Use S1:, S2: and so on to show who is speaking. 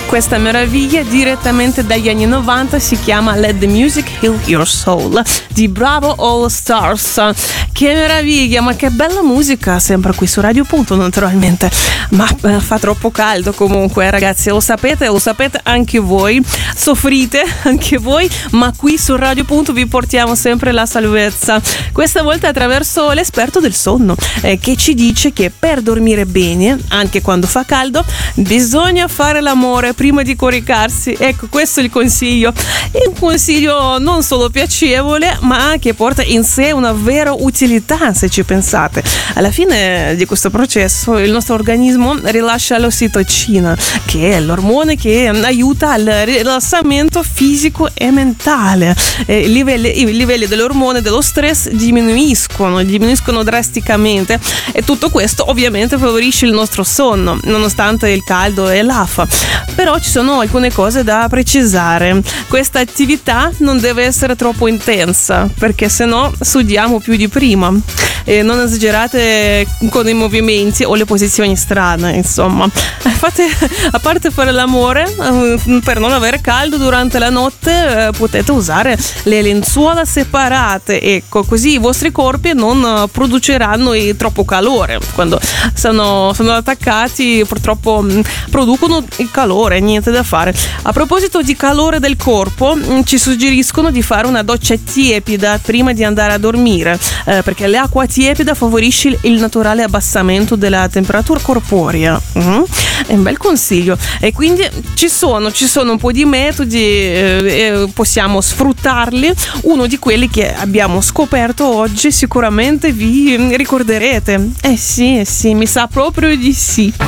S1: Questa meraviglia direttamente dagli anni 90 si chiama Let the Music Heal Your Soul di Bravo All Stars. Che meraviglia, ma che bella musica, sempre qui su Radio Punto naturalmente. Ma fa troppo caldo comunque, ragazzi, lo sapete anche voi, soffrite anche voi, ma qui su Radio Punto vi portiamo sempre la salvezza. Questa volta attraverso l'esperto del sonno, che ci dice che per dormire bene, anche quando fa caldo, bisogna fare l'amore prima di coricarsi. Ecco, questo è il consiglio. È un consiglio non solo piacevole, ma che porta in sé una vera utilità, se ci pensate. Alla fine di questo processo il nostro organismo rilascia l'ossitocina, che è l'ormone che aiuta al rilassamento fisico e mentale. I livelli dell'ormone dello stress diminuiscono drasticamente, e tutto questo ovviamente favorisce il nostro sonno, nonostante il caldo e l'afa. Però ci sono alcune cose da precisare. Questa attività non deve essere troppo intensa, perché sennò sudiamo più di prima. E non esagerate con i movimenti o le posizioni strane, insomma. A parte fare l'amore, per non avere caldo durante la notte, potete usare le lenzuola separate, ecco, così i vostri corpi non produceranno troppo calore. Quando sono attaccati, purtroppo producono il calore, niente da fare. A proposito di calore del corpo, ci suggeriscono di fare una doccia tiepida prima di andare a dormire, perché l'acqua tiepida favorisce il naturale abbassamento della temperatura corporea. È un bel consiglio. E quindi ci sono un po' di metodi, possiamo sfruttarli. Uno di quelli che abbiamo scoperto oggi sicuramente vi ricorderete. Sì, mi sa proprio di sì.